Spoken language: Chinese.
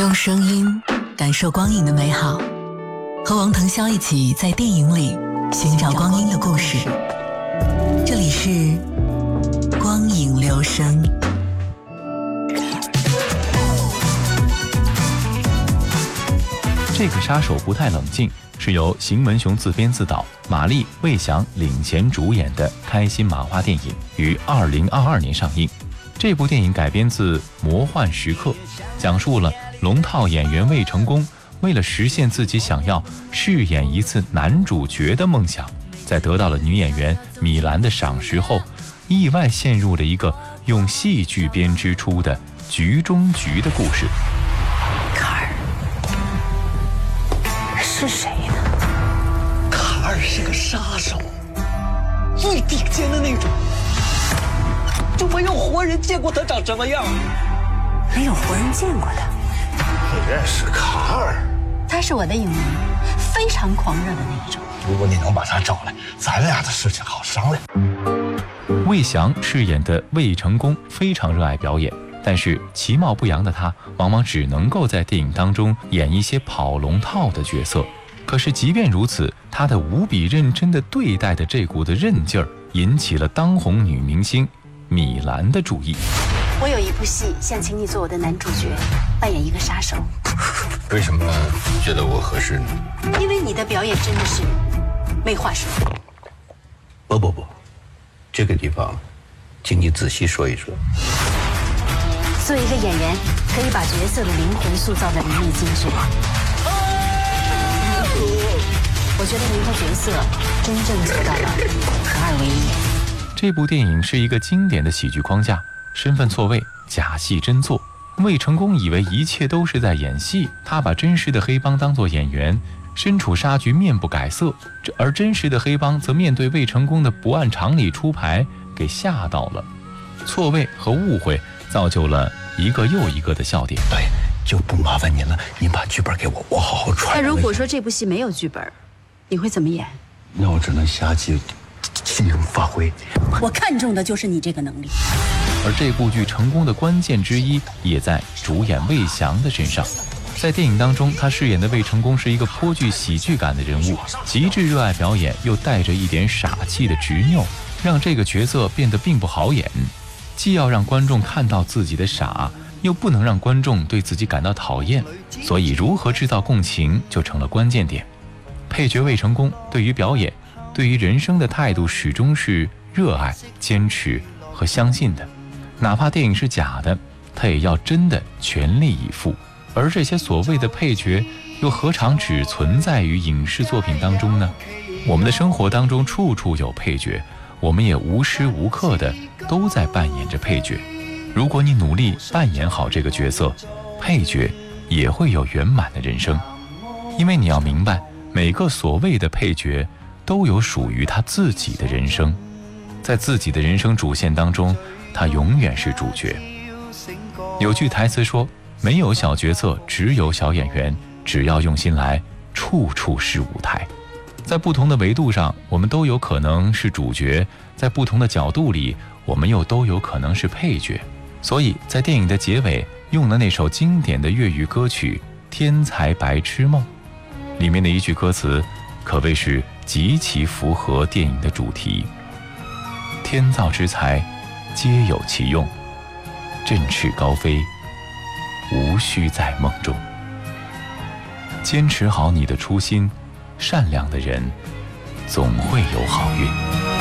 用声音感受光影的美好，和王腾霄一起在电影里寻找光阴的故事。这里是光影留声。 这个杀手不太冷静是由邢文雄自编自导，马丽、魏翔领衔主演的开心麻花电影，于2022年上映。这部电影改编自《魔幻时刻》，讲述了龙套演员魏成功为了实现自己想要饰演一次男主角的梦想，在得到了女演员米兰的赏识后，意外陷入了一个用戏剧编织出的局中局的故事。 卡尔是谁呢？ 卡尔是个杀手，一顶尖的那种，就没有活人见过他长什么样。 没有活人见过他。 你认识卡尔？ 他是我的影迷，非常狂热的那种。 如果你能把他找来，咱俩的事情好商量。 魏翔饰演的魏成功非常热爱表演，但是其貌不扬的他往往只能够在电影当中演一些跑龙套的角色。可是即便如此，他的无比认真的对待的这股子韧劲儿，引起了当红女明星米兰的注意。 我有一部戏想请你做我的男主角，扮演一个杀手。 为什么觉得我合适呢？ 因为你的表演真的是没话说。 不，这个地方请你仔细说一说。 作为一个演员，可以把角色的灵魂塑造得淋漓尽致。我觉得您和角色真正做到了合二为一。 这部电影是一个经典的喜剧框架，身份错位，假戏真做。魏成功以为一切都是在演戏，他把真实的黑帮当作演员，身处杀局面不改色，而真实的黑帮则面对魏成功的不按常理出牌给吓到了。错位和误会造就了一个又一个的笑点。 对，就不麻烦您了，您把剧本给我，我好好揣摩。 那如果说这部戏没有剧本，你会怎么演？ 那我只能瞎记，尽情发挥。 我看中的就是你这个能力。 而这部剧成功的关键之一也在主演魏翔的身上。在电影当中，他饰演的魏成功是一个颇具喜剧感的人物，极致热爱表演，又带着一点傻气的执拗，让这个角色变得并不好演。既要让观众看到自己的傻，又不能让观众对自己感到讨厌，所以如何制造共情就成了关键点。配角魏成功对于表演、对于人生的态度始终是热爱、坚持和相信的。哪怕电影是假的，他也要真的全力以赴。而这些所谓的配角，又何尝只存在于影视作品当中呢？我们的生活当中处处有配角，我们也无时无刻的都在扮演着配角。如果你努力扮演好这个角色，配角也会有圆满的人生。因为你要明白，每个所谓的配角都有属于他自己的人生，在自己的人生主线当中，他永远是主角。有句台词说，没有小角色，只有小演员，只要用心来，处处是舞台。在不同的维度上，我们都有可能是主角，在不同的角度里，我们又都有可能是配角。所以在电影的结尾用了那首经典的粤语歌曲《天才白痴梦》，里面的一句歌词可谓是极其符合电影的主题。天造之材皆有其用，振翅高飞无需在梦中。坚持好你的初心，善良的人总会有好运。